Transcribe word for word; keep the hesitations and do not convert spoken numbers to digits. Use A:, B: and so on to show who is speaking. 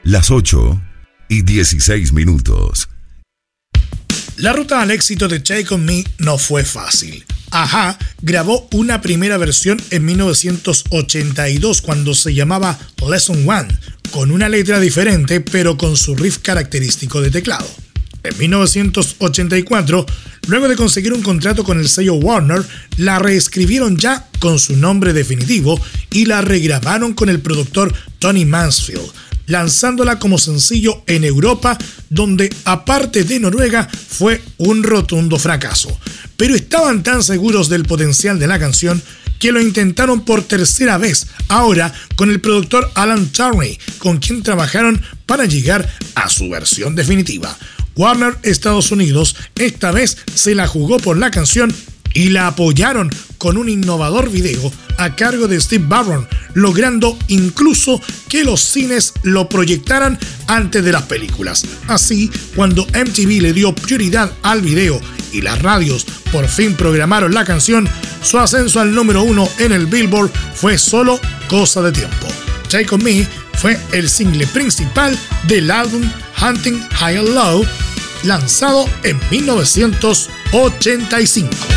A: Las ocho y dieciséis minutos.
B: La ruta al éxito de Take On Me no fue fácil. A-ha grabó una primera versión en mil novecientos ochenta y dos cuando se llamaba Lesson One, con una letra diferente pero con su riff característico de teclado. En mil novecientos ochenta y cuatro, luego de conseguir un contrato con el sello Warner, la reescribieron ya con su nombre definitivo y la regrabaron con el productor Tony Mansfield, lanzándola como sencillo en Europa, donde aparte de Noruega fue un rotundo fracaso. Pero estaban tan seguros del potencial de la canción que lo intentaron por tercera vez, ahora con el productor Alan Turney, con quien trabajaron para llegar a su versión definitiva. Warner Estados Unidos esta vez se la jugó por la canción y la apoyaron con un innovador video a cargo de Steve Barron, logrando incluso que los cines lo proyectaran antes de las películas. Así, cuando M T V le dio prioridad al video y las radios por fin programaron la canción, su ascenso al número uno en el Billboard fue solo cosa de tiempo. Take On Me fue el single principal del álbum Hunting High and Low, lanzado en mil novecientos ochenta y cinco.